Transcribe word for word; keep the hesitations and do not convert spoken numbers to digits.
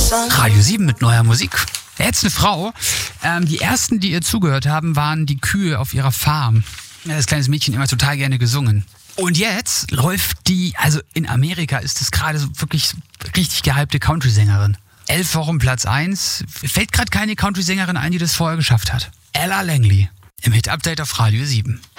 Radio sieben mit neuer Musik. Jetzt eine Frau. Ähm, die ersten, die ihr zugehört haben, waren die Kühe auf ihrer Farm. Das kleine Mädchen immer total gerne gesungen. Und jetzt läuft die, also in Amerika ist das gerade so wirklich richtig gehypte Country-Sängerin. Elf Wochen Platz eins. Fällt gerade keine Country-Sängerin ein, die das vorher geschafft hat. Ella Langley im Hit-Update auf Radio sieben.